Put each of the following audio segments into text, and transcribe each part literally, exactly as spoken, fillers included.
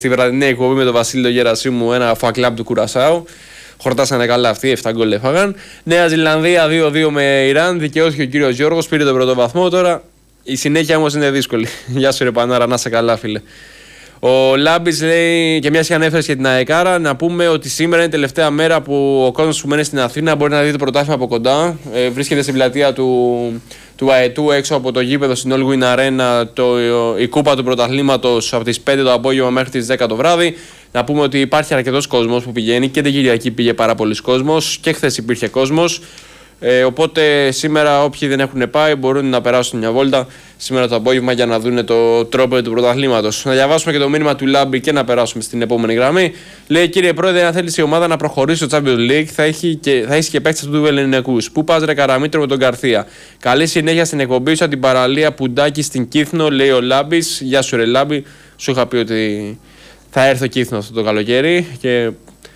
Στη βραδινή εκπομπή με τον Βασίλη τον Γερασίμου, ένα φακλάμπ του Κουρασάου. Χορτάσανε καλά αυτοί, επτά γκολ έφαγαν. Νέα Ζηλανδία δύο δύο με Ιράν. Δικαιώθηκε ο κύριος Γιώργος, πήρε τον πρώτο βαθμό τώρα. Η συνέχεια όμως είναι δύσκολη. Γεια σου, ρε Πανάρα, να είσαι καλά, φίλε. Ο Λάμπης λέει, και μια και ανέφερε και την ΑΕΚΑΡΑ, να πούμε ότι σήμερα είναι η τελευταία μέρα που ο κόσμος που μένει στην Αθήνα μπορεί να δει το πρωτάθλημα από κοντά. Ε, βρίσκεται στην πλατεία του, του ΑΕΤΟΥ έξω από το γήπεδο στην All Win Arena, το, η κούπα του πρωταθλήματος από τις πέντε το απόγευμα μέχρι τις δέκα το βράδυ. Να πούμε ότι υπάρχει αρκετός κόσμος που πηγαίνει και την Κυριακή πήγε πάρα πολλοί κόσμος και χθες υπήρχε κόσμος. Ε, οπότε σήμερα όποιοι δεν έχουν πάει μπορούν να περάσουν μια βόλτα σήμερα το απόγευμα για να δουν το τρόπο του πρωταθλήματος. Να διαβάσουμε και το μήνυμα του Λάμπη και να περάσουμε στην επόμενη γραμμή. Λέει, κύριε Πρόεδρε, αν θέλει η ομάδα να προχωρήσει στο Champions League, θα έχει και, θα έχει και παίκτες του Ελληνικούς. Πού πας, ρε Καραμήτρο, με τον Καρθία. Καλή συνέχεια στην εκπομπή σου από την παραλία Πουντάκη στην Κύθνο, λέει ο Λάμπης. Γεια σου, ρε Λάμπη. Σου είχα πει ότι θα έρθω Κύθνο αυτό το καλοκαίρι και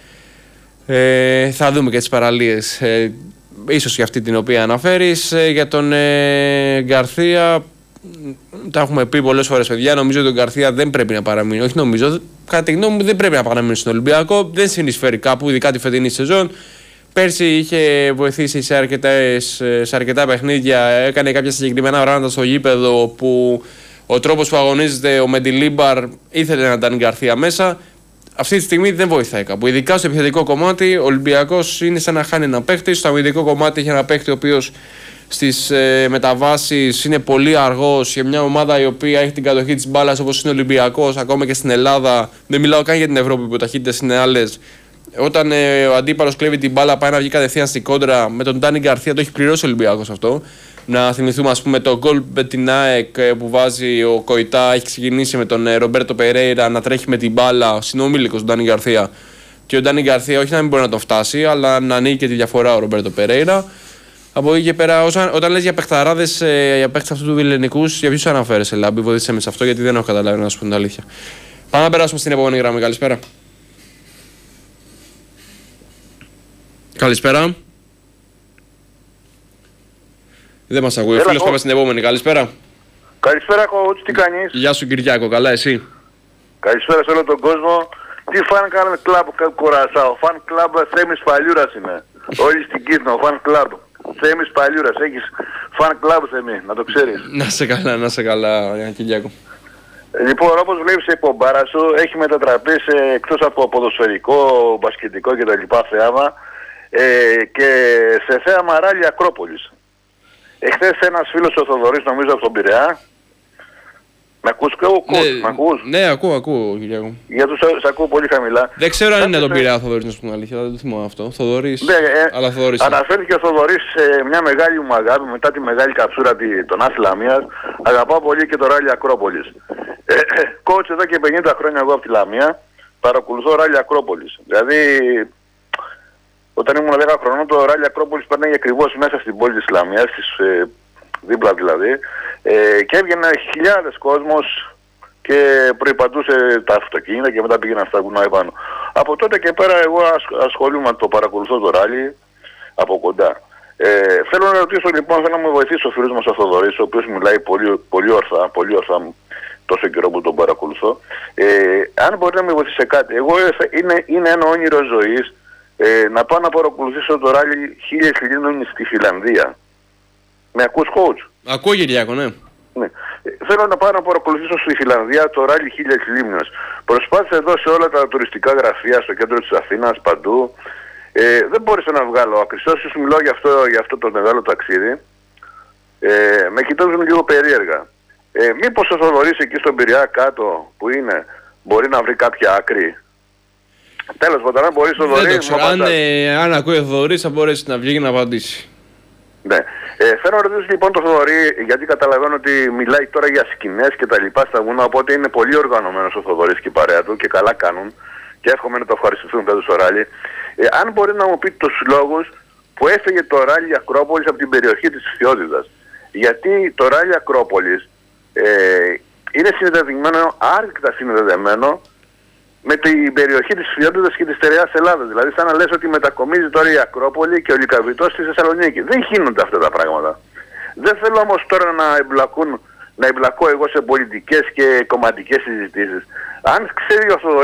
ε, θα δούμε και τις παραλίες. Ε, ίσως για αυτή την οποία αναφέρεις. Ε, για τον ε, Γκαρθία, τα έχουμε πει πολλές φορές, παιδιά. Νομίζω ότι τον Γκαρθία δεν πρέπει να παραμείνει. Όχι, νομίζω, κατά τη γνώμη μου, δεν πρέπει να παραμείνει στον Ολυμπιακό. Δεν συνεισφέρει κάπου, ειδικά τη φετινή σεζόν. Πέρσι είχε βοηθήσει σε, αρκετές, σε αρκετά παιχνίδια. Έκανε κάποια συγκεκριμένα πράγματα στο γήπεδο που ο τρόπος που αγωνίζεται ο Μεντιλίμπαρ ήθελε να ήταν Γκαρθία μέσα. Αυτή τη στιγμή δεν βοηθάει κάπου. Ειδικά στο επιθετικό κομμάτι, ο Ολυμπιακός είναι σαν να χάνει ένα παίχτη. Στο αμυντικό κομμάτι έχει ένα παίχτη ο οποίος στις ε, μεταβάσεις είναι πολύ αργός για μια ομάδα η οποία έχει την κατοχή της μπάλας όπως είναι ο Ολυμπιακός, ακόμα και στην Ελλάδα. Δεν μιλάω καν για την Ευρώπη που οι ταχύτητες είναι άλλες. Όταν ε, ο αντίπαλος κλέβει την μπάλα, πάει να βγει κατευθείαν στην κόντρα. Με τον Ντάνι Γκαρθία το έχει πληρώσει ο Ολυμπιακός αυτό. Να θυμηθούμε, ας πούμε, το γκολ με την ΑΕΚ που βάζει ο Κοϊτά. Έχει ξεκινήσει με τον Ρομπέρτο Περέιρα να τρέχει με την μπάλα, συνομήλικος του Ντάνι Γκαρθία. Και ο Ντάνι Γκαρθία όχι να μην μπορεί να τον φτάσει, αλλά να ανοίγει και τη διαφορά ο Ρομπέρτο Περέιρα. Από εκεί και πέρα, όταν, όταν λες για παιχταράδες, ε, για παίχτες αυτού του ελληνικούς, για ποιους αναφέρεσαι, Λάμπη, βοήθησε με σε αυτό, γιατί δεν έχω καταλάβει να σου πω την αλήθεια. Πάμε να περάσουμε στην επόμενη γραμμή. Καλησπέρα. Καλησπέρα. Δεν μας ακούει. Φίλος, πάμε στην επόμενη. Καλησπέρα. Καλησπέρα, Κοούτς, τι κάνεις? Γεια σου, Κυριάκο, καλά, εσύ? Καλησπέρα σε όλο τον κόσμο. Τι φαν κλαμπ Κουρασάου? Φαν κλαμπ Θέμης Παλιούρας είμαι. Όλοι στην Κύθνο, φαν κλαμπ Θέμης Παλιούρας. Έχεις φαν κλαμπ, Θέμη, να το ξέρεις. Να σε καλά, να σε καλά, Κυριάκο. Λοιπόν, όπως βλέπεις η εκπομπάρα σου έχει μετατραπεί σε, εκτός από ποδοσφαιρικό, μπασκετικό κτλ. Θέαμα ε, και σε θέαμα ράλι Ακρόπολης. Εχθές ένας φίλος ο Θοδωρής, νομίζω από τον Πειραιά. Με ακούς και εγώ, ναι, με ακούς? Ναι, ακούω, ακούω, Κυριάκο. Για τους σε ακούω πολύ χαμηλά. Δεν ξέρω αν είναι τον Πειραιά ο Θοδωρής, να σου πω την αλήθεια, δεν το θυμάμαι αυτό. Θοδωρής, ναι, ε, αλλά Θοδωρής. Αναφέρθηκε ο Θοδωρής σε μια μεγάλη μου αγάπη μετά τη μεγάλη καψούρα των Άθη Λαμίας. Αγαπάω πολύ και το ράλι Ακρόπολης. Ε, Κότς, εδώ και πενήντα χρόνια εγώ από τη Λαμία παρακολουθώ ράλι Ακρόπολης. Δηλαδή, όταν ήμουν δέκα χρονών, το ράλι Ακρόπολης περνάει ακριβώς μέσα στην πόλη της Λαμίας, στις, ε, δίπλα δηλαδή, ε, και έβγαινε χιλιάδες κόσμος και προϋπαντούσε τα αυτοκίνητα και μετά πήγαιναν στα βουνά επάνω. Από τότε και πέρα εγώ ασχολούμαι, το παρακολουθώ το ράλι από κοντά. Ε, θέλω να ρωτήσω λοιπόν, θέλω να με βοηθήσει ο φίλος μας ο Θοδωρής, ο οποίος μιλάει πολύ, πολύ ορθά, πολύ ορθά τόσο καιρό που τον παρακολουθώ. Ε, αν μπορεί να με βοηθήσει σε κάτι, εγώ είναι, είναι ένα όνειρο ζωής ε, να πάω να παρακολουθήσω το ράλι χίλιες λίμνων στη Φιλανδία. Με ακούς, coach? Ακούω, Κυριάκο, ναι. Ναι. Θέλω να πάω να παρακολουθήσω στη Φιλανδία το ράλι χίλιες λίμνες. Προσπάθησα εδώ σε όλα τα τουριστικά γραφεία, στο κέντρο της Αθήνας, παντού. Ε, δεν μπόρεσα να βγάλω ακριστός, σου μιλάω για αυτό, για αυτό το μεγάλο ταξίδι. Ε, με κοιτάζουν λίγο περίεργα. Ε, μήπως ο Θοδωρής εκεί στον Πειραιά κάτω που είναι μπορεί να βρει κάποια άκρη? Τέλος πάντων, αν μπορεί ο Θοδωρής... Αν, ε, αν ακούει ο Θοδωρής θα μπορέσει να βγει και να απαντήσει. Ναι. Ε, θέλω να ρωτήσω λοιπόν τον Θοδωρή, γιατί καταλαβαίνω ότι μιλάει τώρα για σκηνές και τα λοιπά στα βουνά, οπότε είναι πολύ οργανωμένος ο Θοδωρής και η παρέα του και καλά κάνουν και εύχομαι να το ευχαριστηθούν πέρα στο ράλι. Ε, αν μπορεί να μου πει τους λόγους που έφυγε το ράλι Ακρόπολης από την περιοχή της Φθιώτιδας. Γιατί το ράλι Ακρόπολης ε, είναι συνδεδεμένο, άρρηκτα συνδεδεμένο με την περιοχή της Φθιώτιδας και της στερεάς Ελλάδας. Δηλαδή σαν να λες ότι μετακομίζει τώρα η Ακρόπολη και ο Λυκαβητός στη Θεσσαλονίκη. Δεν γίνονται αυτά τα πράγματα. Δεν θέλω όμως τώρα να εμπλακούν να εμπλακώ εγώ σε πολιτικές και κομματικές συζητήσεις. Αν ξέρει ο